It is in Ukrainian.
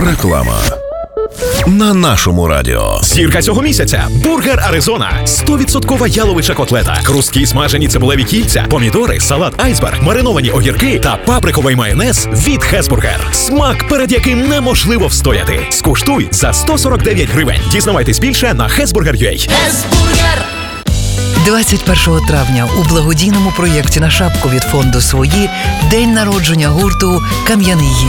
Реклама. На нашому радіо. Зірка цього місяця – бургер Аризона. 100% яловича котлета, хрусткі смажені цибулеві кільця, помідори, салат айсберг, мариновані огірки та паприковий майонез від Хесбургер. Смак, перед яким неможливо встояти. Скуштуй за 149 гривень. Дізнавайтесь більше на Hesburger.ua. Хесбургер! 21 травня у благодійному проєкті на шапку від фонду «Свої» день народження гурту «Кам'яний гість».